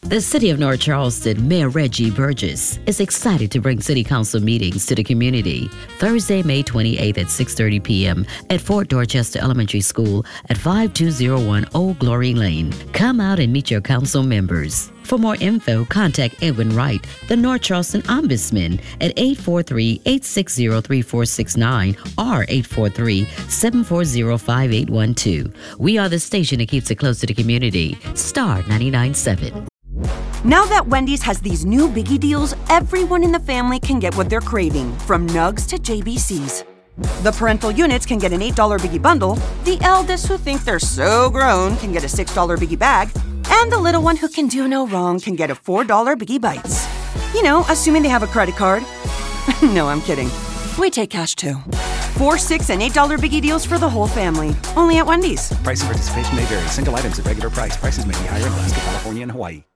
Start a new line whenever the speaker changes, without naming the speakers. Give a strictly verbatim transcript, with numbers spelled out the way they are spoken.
The City of North Charleston Mayor Reggie Burgess is excited to bring City Council meetings to the community Thursday, May twenty-eighth at six thirty p.m. at Fort Dorchester Elementary School at five two zero one Old Glory Lane. Come out and meet your council members. For more info, contact Edwin Wright, the North Charleston Ombudsman, at eight four three, eight six zero, three four six nine or eight four three, seven four zero, five eight one two. We are the station that keeps it close to the community. Star ninety-nine point seven.
Now that Wendy's has these new biggie deals, everyone in the family can get what they're craving, from nugs to J B Cs. The parental units can get an eight dollar biggie bundle, the eldest who think they're so grown can get a six dollar biggie bag, and the little one who can do no wrong can get a four dollar biggie bites. You know, assuming they have a credit card. No, I'm kidding. We take cash too. Four, six, and eight dollar biggie deals for the whole family. Only at Wendy's.
Price and participation may vary. Single items at regular price. Prices may be higher in Alaska, California, and Hawaii.